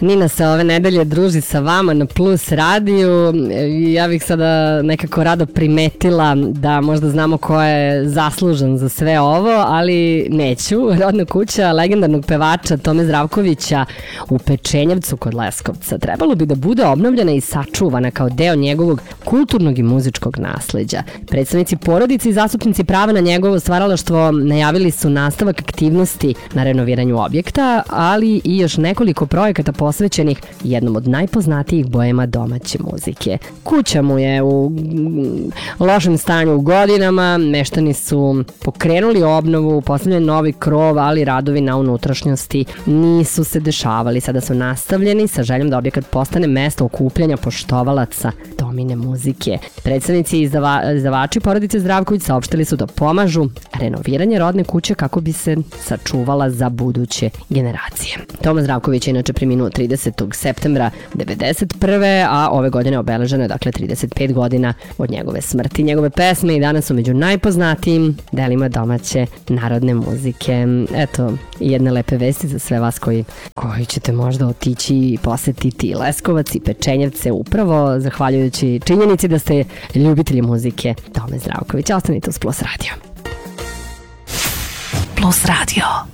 Nina se ove nedelje druži sa vama na Plus radiju. Ja bih sada nekako rado primetila da možda znamo ko je zaslužan za sve ovo, ali neću. Rodna kuća legendarnog pevača Tome Zdravkovića u Pečenjevcu kod Leskovca trebalo bi da bude obnovljena i sačuvana kao deo njegovog kulturnog i muzičkog nasleđa. Predstavnici porodice i zastupnici prava na njegovo stvaralaštvo najavili su nastavak aktivnosti na renoviranju objekta, ali i još nekoliko projekata posvećenih jednom od najpoznatijih boema domaće muzike. Kuća mu je u lošem stanju u godinama, meštani su pokrenuli obnovu, postavljen novi krov, ali radovi na unutrašnjosti nisu se dešavali. Sada su nastavljeni sa željom da objekat postane mesto okupljanja poštovalaca Tomine muzike. Predstavnici i izdavači porodice Zdravković saopštili su da pomažu renoviranje rodne kuće kako bi se sačuvala za buduće generacije. Toma Zdravković je inače preminuo 30. septembra 1991. a ove godine obeleženo je 35 godina od njegove smrti. Njegove pesme i danas su među najpoznatijim delima domaće narodne muzike. Eto, jedne lepe vesti za sve vas koji ćete možda otići i posetiti Leskovac i Pečenjevce upravo zahvaljujući činjenici da ste ljubitelji muzike Tome Zdravkovića. Ostanite uz Plus Radio. Plus Radio.